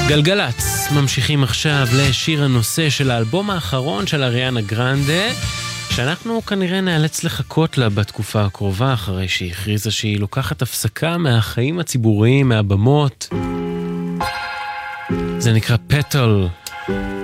גלגלץ, ממשיכים עכשיו לשיר הנושא של האלבום האחרון של אריאנה גרנדה, שאנחנו כנראה נאלץ לחכות לה בתקופה הקרובה, אחרי שהיא הכריזה שהיא לוקחת הפסקה מהחיים הציבוריים, מהבמות. זה נקרא פטל.